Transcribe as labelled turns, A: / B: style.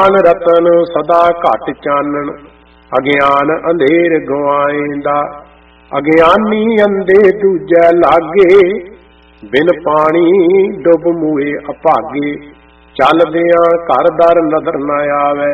A: ਗਿਆਨ ਰਤਨ ਸਦਾ ਘਟ ਚਾਨਣ, ਅਗਿਆਨ ਅੰਧੇਰ ਗਵਾਏਂਦਾ। ਅਗਿਆਨੀ ਅੰਧੇ ਦੂਜੈ ਲਾਗੇ, ਬਿਨ ਪਾਣੀ ਡੁੱਬ ਮੂਏ ਅਭਾਗੇ। ਚੱਲਦਿਆਂ ਘਰ ਦਰ ਨਦਰ ਨ ਆਵੈ,